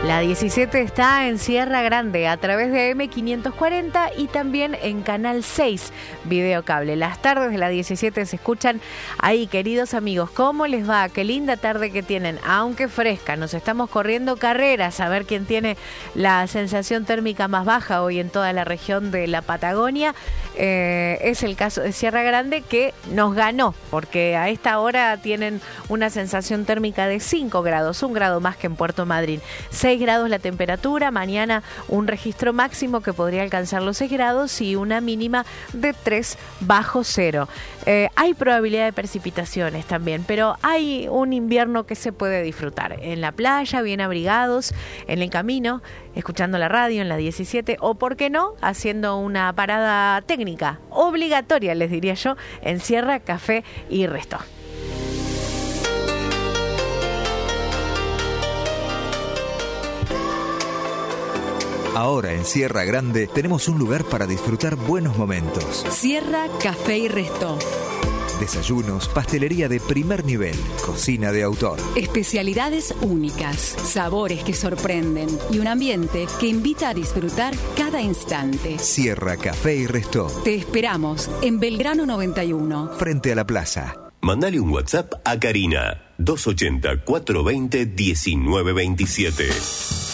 La 17 está en Sierra Grande a través de AM540 y también en Canal 6 Videocable. Las tardes de la 17 se escuchan ahí, queridos amigos. ¿Cómo les va? Qué linda tarde que tienen, aunque fresca. Nos estamos corriendo carreras a ver quién tiene la sensación térmica más baja hoy en toda la región de la Patagonia. Es el caso de Sierra Grande, que nos ganó, porque a esta hora tienen una sensación térmica de 5 grados, 1 grado más que en Puerto Madryn. 6 grados la temperatura, mañana un registro máximo que podría alcanzar los 6 grados y una mínima de 3 bajo cero. Hay probabilidad de precipitaciones también, pero hay un invierno que se puede disfrutar en la playa, bien abrigados, en el camino, escuchando la radio en la 17 o, por qué no, haciendo una parada técnica obligatoria, les diría yo, en Sierra Café y Resto. Ahora en Sierra Grande tenemos un lugar para disfrutar buenos momentos. Sierra Café y Resto. Desayunos, pastelería de primer nivel, cocina de autor. Especialidades únicas, sabores que sorprenden y un ambiente que invita a disfrutar cada instante. Sierra Café y Resto. Te esperamos en Belgrano 91. Frente a la plaza. Mandale un WhatsApp a Karina, 280-420-1927.